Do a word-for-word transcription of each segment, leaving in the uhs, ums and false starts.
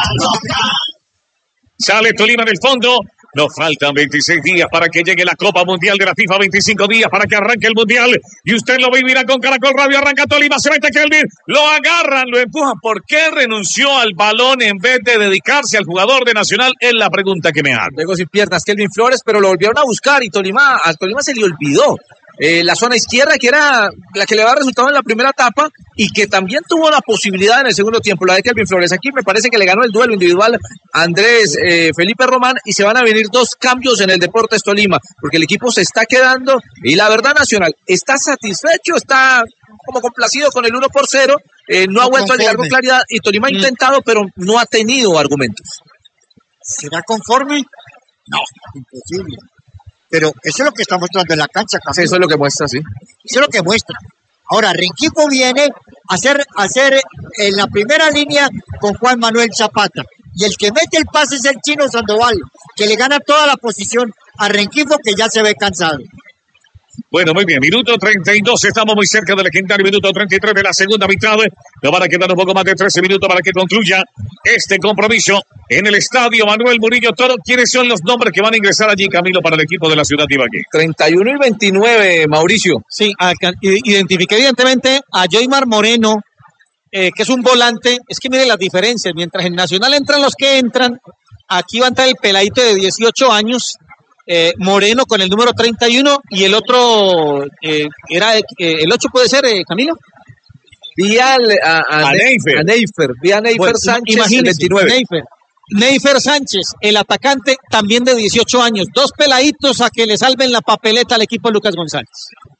Sale Tolima en el fondo. Nos faltan veintiséis días para que llegue la Copa Mundial de la FIFA, veinticinco días para que arranque el Mundial. Y usted lo vivirá con Caracol Radio. Arranca Tolima, se mete Kelvin, lo agarran, lo empujan. ¿Por qué renunció al balón en vez de dedicarse al jugador de Nacional? Es la pregunta que me hago. Luego sin piernas Kelvin Flores, pero lo volvieron a buscar y Tolima, a Tolima se le olvidó. Eh, la zona izquierda, que era la que le había resultado en la primera etapa y que también tuvo la posibilidad en el segundo tiempo, la de Kelvin Flores. Aquí me parece que le ganó el duelo individual a Andrés eh, Felipe Román y se van a venir dos cambios en el Deportes Tolima, porque el equipo se está quedando y la verdad Nacional está satisfecho, está como complacido con el uno por cero, eh, no, no ha vuelto conforme a llegar con claridad y Tolima ha intentado, pero no ha tenido argumentos. ¿Será conforme? No, imposible. Pero eso es lo que está mostrando en la cancha. Sí, eso es lo que muestra, sí. Eso es lo que muestra. Ahora, Rengifo viene a hacer, a hacer en la primera línea con Juan Manuel Zapata. Y el que mete el pase es el Chino Sandoval, que le gana toda la posición a Rengifo, que ya se ve cansado. Bueno, muy bien, minuto treinta y dos, estamos muy cerca del legendario minuto treinta y tres de la segunda mitad. Nos van a quedar un poco más de trece minutos para que concluya este compromiso en el estadio Manuel Murillo Toro. ¿Quiénes son los nombres que van a ingresar allí, Camilo, para el equipo de la ciudad de Ibagué? treinta y uno y veintinueve, Mauricio. Sí, identifiqué evidentemente a Joymar Moreno, eh, que es un volante. Es que mire las diferencias, mientras en Nacional entran los que entran, aquí va a entrar el peladito de dieciocho años, Eh, Moreno con el número treinta y uno y el otro eh, era eh, el ocho, puede ser, eh, Camilo. Vi al, a, a, a Neifer. A Neifer, vi a Neifer bueno, Sánchez, imagínese, veintinueve. Neifer. Neifer Sánchez, el atacante también de dieciocho años. Dos peladitos a que le salven la papeleta al equipo de Lucas González.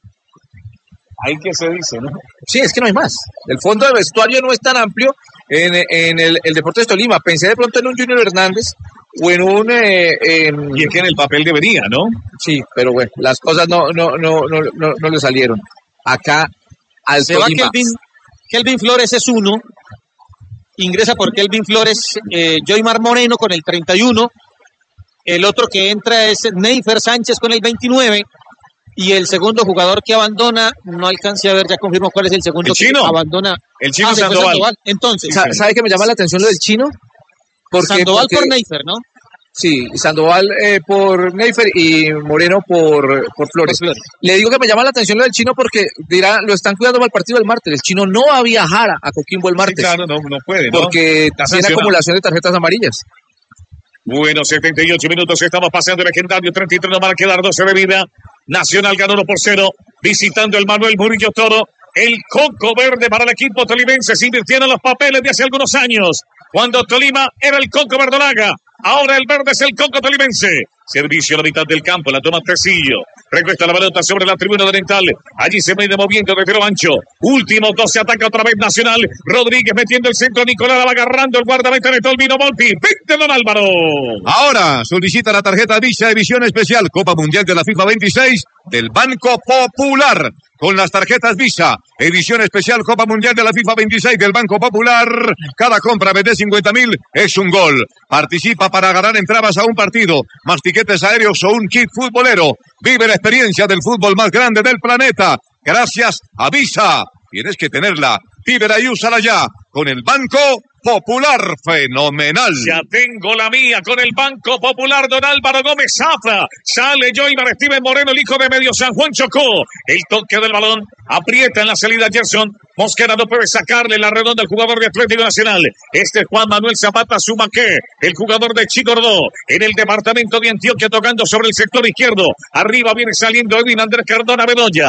Ahí que se dice, ¿no? Sí, es que no hay más. El fondo de vestuario no es tan amplio en, en el, el Deportes Tolima. Pensé de pronto en un Junior Hernández o en un... Eh, en... Y es que en el papel debería, ¿no? Sí, pero bueno, las cosas no, no, no, no, no, no le salieron. Acá al Se Tolima. va Kelvin, Kelvin Flores es uno. Ingresa por Kelvin Flores eh, Joymar Moreno con el treinta y uno. El otro que entra es Neifer Sánchez con el veintinueve. Y el segundo jugador que abandona, no alcancé a ver, ya confirmo cuál es el segundo ¿El chino? que abandona. El Chino ah, Sandoval. Sandoval. Entonces, ¿Sabe, ¿Sabe qué me llama la atención lo del Chino? Porque, Sandoval porque, por Neifer, ¿no? Sí, Sandoval eh, por Neifer y Moreno por, por Flores. por Flores. Le digo que me llama la atención lo del Chino porque dirá, lo están cuidando para el partido del martes. El Chino no va a viajar a Coquimbo el martes. Sí, claro, no, no puede, ¿no? Porque tiene acumulación de tarjetas amarillas. Bueno, setenta y ocho minutos, estamos pasando el legendario, treinta y tres nos van a quedar doce de vida. Nacional ganó uno por cero, visitando el Manuel Murillo Toro. El coco verde para el equipo tolimense. Se invirtieron los papeles de hace algunos años, cuando Tolima era el coco verdolaga. Ahora el verde es el coco tolimense. Servicio a la mitad del campo, la toma Tecillo. Recuesta la pelota sobre la tribuna oriental. Allí se viene moviendo de tiro ancho. Último doce, ataca otra vez Nacional. Rodríguez metiendo el centro. Nicolás va agarrando el guardameta de Tolvino Volpi. veinte, don Álvaro. Ahora solicita la tarjeta Visa Edición Especial Copa Mundial de la FIFA veintiséis del Banco Popular. Con las tarjetas Visa Edición Especial Copa Mundial de la FIFA veintiséis del Banco Popular. Cada compra de cincuenta mil es un gol. Participa para ganar entradas a un partido, más tiquetes aéreos o un kit futbolero. Vive la experiencia del fútbol más grande del planeta. Gracias a Visa. Tienes que tenerla. Vívela y úsala ya. Con el Banco Popular. Fenomenal. Ya tengo la mía con el Banco Popular, don Álvaro Gómez Zafra. Sale Joymar Steven Moreno, el hijo de Medio San Juan Chocó. El toque del balón. Aprieta en la salida Gerson. Mosquera no puede sacarle la redonda al jugador de Atlético Nacional. Este es Juan Manuel Zapata Sumaque, el jugador de Chicordó, en el departamento de Antioquia, tocando sobre el sector izquierdo. Arriba viene saliendo Edwin Andrés Cardona Bedoya.